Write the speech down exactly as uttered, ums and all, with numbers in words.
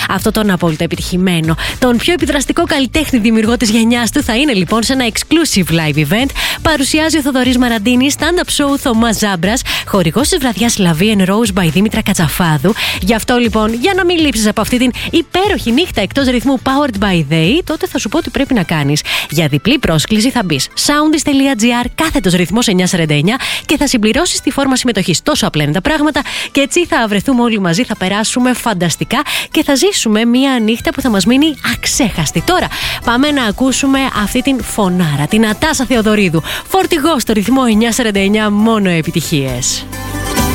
αυτό τον απόλυτα επιτυχημένο, τον πιο επιδραστικό καλλιτέχνη δημιουργό της γενιάς του, θα είναι λοιπόν σε ένα exclusive live event. Παρουσιάζει ο Θοδωρής Μαραντίνης, stand-up show Θωμάς Ζάμπρας, χορηγός της βραδιάς Love and Rose by Δήμητρα Κατσαφάδου. Γι' αυτό λοιπόν, για να μην λείψεις από αυτή την υπέροχη νύχτα εκτός ρυθμού Powered by They, τότε θα σου πω τι πρέπει να κάνεις. Για διπλή πρόσκληση θα μπεις soundis.gr κάθετος ρυθμός εννιακόσια σαράντα εννιά και θα συμπληρώσεις τη φόρμα συμμετοχής. Τόσο απλά είναι τα πράγματα και έτσι θα βρεθούμε όλοι μαζί, θα περάσουμε φανταστικά και θα ζήσουμε μια νύχτα που θα μας μείνει αξέχαστη. Τώρα πάμε να ακούσουμε αυτή την φωνάρα, την Ατάσα Θεοδωρίδου. Φορτηγό στο ρυθμό εννιακόσια σαράντα εννιά, μόνο επιτυχίες.